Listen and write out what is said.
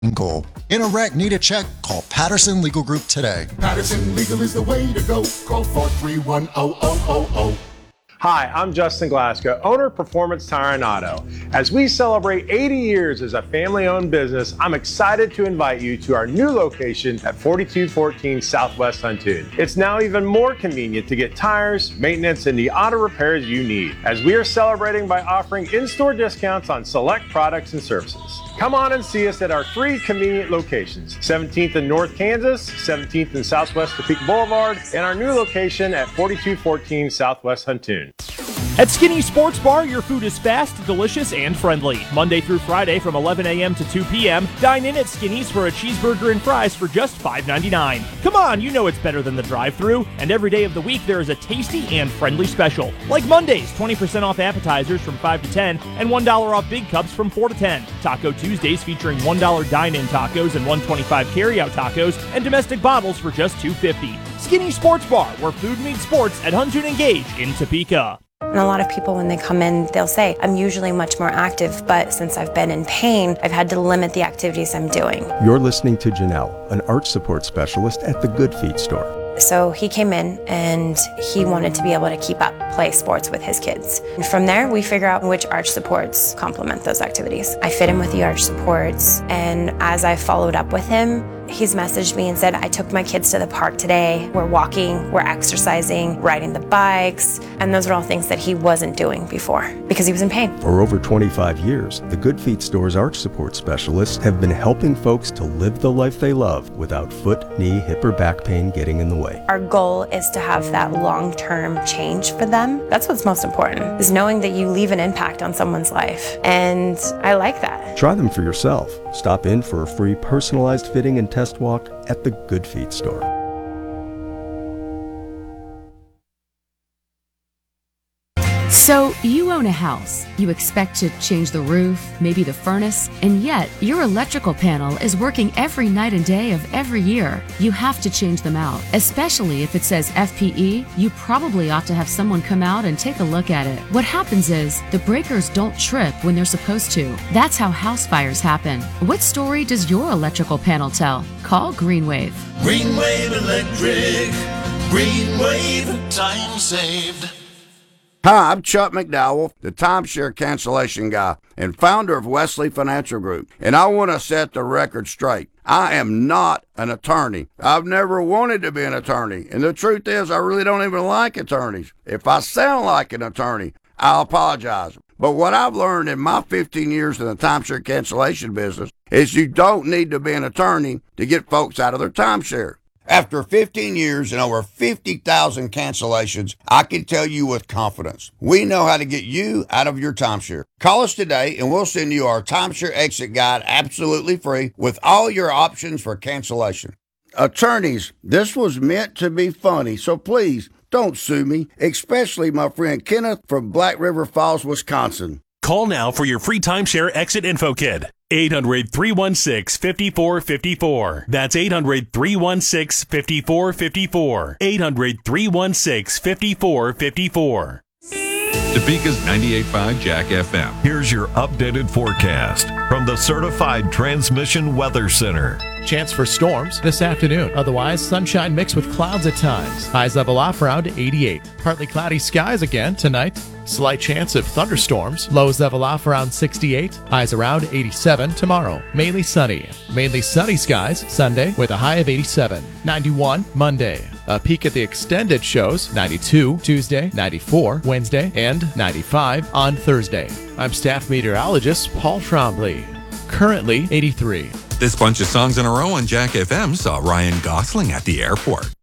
goal. In a wreck, need a check? Call Patterson Legal Group today. Patterson Legal is the way to go. Call 431-0000. Hi, I'm Justin Glasgow, owner of Performance Tire and Auto. As we celebrate 80 years as a family-owned business, I'm excited to invite you to our new location at 4214 Southwest Huntoon. It's now even more convenient to get tires, maintenance, and the auto repairs you need, as we are celebrating by offering in-store discounts on select products and services. Come on and see us at our three convenient locations, 17th in North Kansas, 17th in Southwest Topeka Boulevard, and our new location at 4214 Southwest Huntoon. At Skinny Sports Bar, your food is fast, delicious, and friendly. Monday through Friday from 11 a.m. to 2 p.m., dine in at Skinny's for a cheeseburger and fries for just $5.99. Come on, you know it's better than the drive-thru. And every day of the week, there is a tasty and friendly special. Like Mondays, 20% off appetizers from 5 to 10, and $1 off big cups from 4 to 10. Taco Tuesdays featuring $1 dine-in tacos and $1.25 carry-out tacos, and domestic bottles for just $2.50. Skinny Sports Bar, where food meets sports at Huntoon and Gage in Topeka. And a lot of people, when they come in, they'll say, I'm usually much more active, but since I've been in pain, I've had to limit the activities I'm doing. You're listening to Janelle, an arch support specialist at the Good Feet store. So he came in and he wanted to be able to keep up play sports with his kids. And from there, we figure out which arch supports complement those activities. I fit him with the arch supports, and as I followed up with him, he's messaged me and said, I took my kids to the park today. We're walking, we're exercising, riding the bikes, and those are all things that he wasn't doing before because he was in pain. For over 25 years, the Good Feet store's arch support specialists have been helping folks to live the life they love without foot, knee, hip, or back pain getting in the way. Our goal is to have that long-term change for them. That's what's most important, is knowing that you leave an impact on someone's life. And I like that. Try them for yourself. Stop in for a free personalized fitting and test walk at the Good Feet store. So you own a house. You expect to change the roof, maybe the furnace, and yet your electrical panel is working every night and day of every year. You have to change them out, especially if it says FPE. You probably ought to have someone come out and take a look at it. What happens is the breakers don't trip when they're supposed to. That's how house fires happen. What story does your electrical panel tell? Call GreenWave. GreenWave Electric. GreenWave. Time saved. Hi, I'm Chuck McDowell, the timeshare cancellation guy and founder of Wesley Financial Group, and I want to set the record straight. I am not an attorney. I've never wanted to be an attorney, and the truth is I really don't even like attorneys. If I sound like an attorney, I'll apologize. But what I've learned in my 15 years in the timeshare cancellation business is you don't need to be an attorney to get folks out of their timeshare. After 15 years and over 50,000 cancellations, I can tell you with confidence, we know how to get you out of your timeshare. Call us today and we'll send you our timeshare exit guide absolutely free with all your options for cancellation. Attorneys, this was meant to be funny, so please don't sue me, especially my friend Kenneth from Black River Falls, Wisconsin. Call now for your free timeshare exit info kit. 800-316-5454. That's 800-316-5454. 800-316-5454. Topeka's 98.5 Jack FM. Here's your updated forecast from the Certified Transmission Weather Center. Chance for storms this afternoon. Otherwise, sunshine mixed with clouds at times. Highs level off around 88. Partly cloudy skies again tonight. Slight chance of thunderstorms. Lows level off around 68. Highs around 87 tomorrow. Mainly sunny. Mainly sunny skies Sunday with a high of 87. 91 Monday. A peek at the extended shows, 92 Tuesday, 94 Wednesday, and 95 on Thursday. I'm staff meteorologist Paul Trombley. Currently 83. This bunch of songs in a row on Jack FM saw Ryan Gosling at the airport.